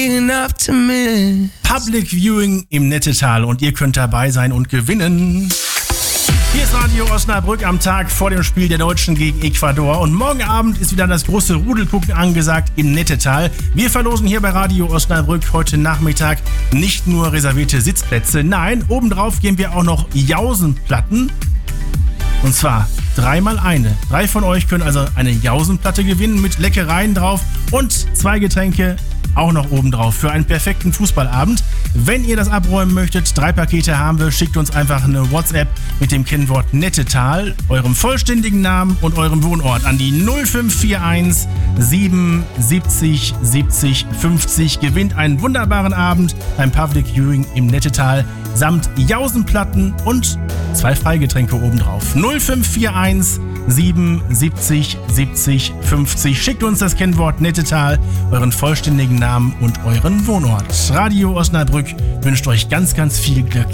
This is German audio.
Public Viewing im Nettetal und ihr könnt dabei sein und gewinnen. Hier ist Radio Osnabrück am Tag vor dem Spiel der Deutschen gegen Ecuador und morgen Abend ist wieder das große Rudelgucken angesagt im Nettetal. Wir verlosen hier bei Radio Osnabrück heute Nachmittag nicht nur reservierte Sitzplätze, nein, obendrauf geben wir auch noch Jausenplatten. Und zwar 3x eine. 3 von euch können also eine Jausenplatte gewinnen mit Leckereien drauf und 2 Getränke auch noch oben drauf für einen perfekten Fußballabend. Wenn ihr das abräumen möchtet, 3 Pakete haben wir, schickt uns einfach eine WhatsApp mit dem Kennwort Nettetal, eurem vollständigen Namen und eurem Wohnort an die 0541 77 70 50. Gewinnt einen wunderbaren Abend beim Public Viewing im Nettetal samt Jausenplatten und 2 Freigetränke obendrauf. 0541 77 70 50. Schickt uns das Kennwort Nettetal, euren vollständigen Namen und euren Wohnort. Radio Osnabrück wünscht euch ganz, ganz viel Glück.